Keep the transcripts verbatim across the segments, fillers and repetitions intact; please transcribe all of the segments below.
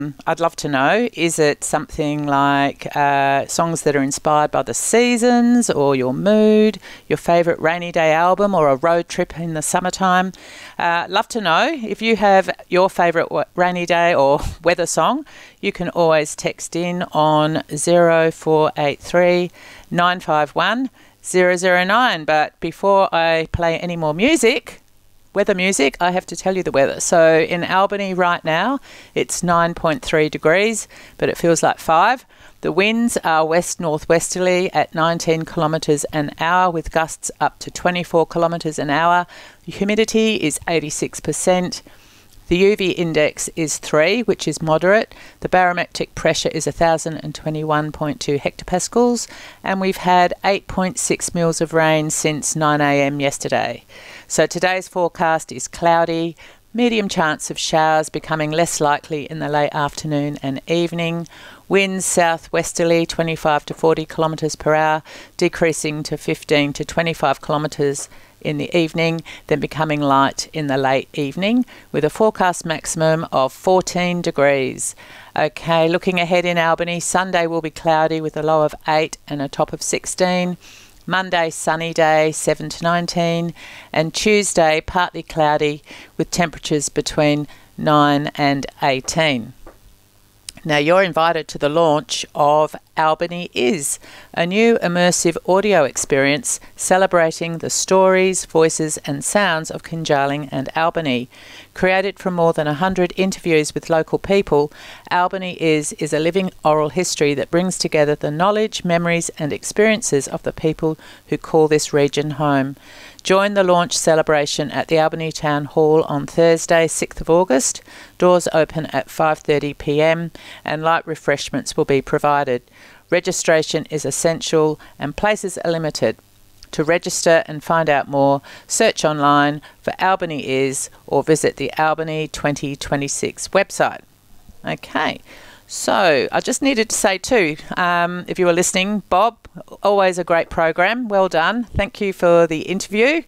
I'd love to know, is it something like uh, songs that are inspired by the seasons or your mood, your favourite rainy day album or a road trip in the summertime? Uh, love to know. If you have your favourite w- rainy day or weather song, you can always text in on zero four eight three nine five one zero zero nine. But before I play any more music, weather music, I have to tell you the weather. So in Albany right now, it's nine point three degrees, but it feels like five. The winds are west-northwesterly at nineteen kilometres an hour with gusts up to twenty-four kilometres an hour. The humidity is eighty-six percent. The U V index is three, which is moderate. The barometric pressure is one thousand twenty-one point two hectopascals, and we've had eight point six mils of rain since nine a m yesterday. So today's forecast is cloudy, medium chance of showers becoming less likely in the late afternoon and evening. Winds southwesterly twenty-five to forty kilometres per hour, decreasing to fifteen to twenty-five kilometres in the evening, then becoming light in the late evening with a forecast maximum of fourteen degrees. Okay, looking ahead in Albany, Sunday will be cloudy with a low of eight and a top of sixteen. Monday, sunny day, seven to nineteen, and Tuesday, partly cloudy with temperatures between nine and eighteen. Now, you're invited to the launch of Albany Is, a new immersive audio experience celebrating the stories, voices and sounds of Kinjalling and Albany. Created from more than one hundred interviews with local people, Albany Is is a living oral history that brings together the knowledge, memories and experiences of the people who call this region home. Join the launch celebration at the Albany Town Hall on Thursday, sixth of August. Doors open at five thirty p m and light refreshments will be provided. Registration is essential and places are limited. To register and find out more, search online for Albany Is or visit the Albany twenty twenty-six website. Okay, so I just needed to say too, um, if you were listening, Bob, always a great program. Well done. Thank you for the interview.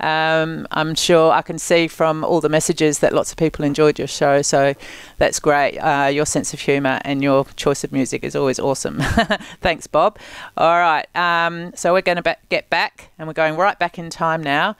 Um, I'm sure I can see from all the messages that lots of people enjoyed your show, so that's great. Uh, your sense of humour and your choice of music is always awesome. Thanks, Bob. All right, um, so we're going to ba- get back, and we're going right back in time now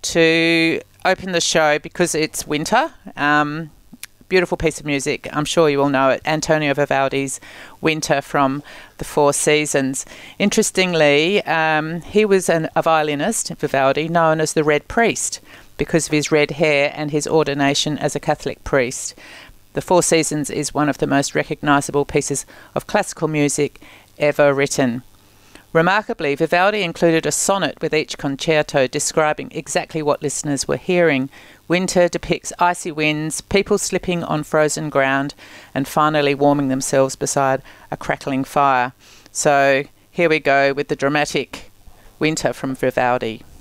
to open the show because it's winter. Um, beautiful piece of music. I'm sure you all know it. Antonio Vivaldi's Winter from the Four Seasons. Interestingly, um, he was an, a violinist, Vivaldi, known as the Red Priest because of his red hair and his ordination as a Catholic priest. The Four Seasons is one of the most recognisable pieces of classical music ever written. Remarkably, Vivaldi included a sonnet with each concerto describing exactly what listeners were hearing. Winter depicts icy winds, people slipping on frozen ground, and finally warming themselves beside a crackling fire. So here we go with the dramatic Winter from Vivaldi.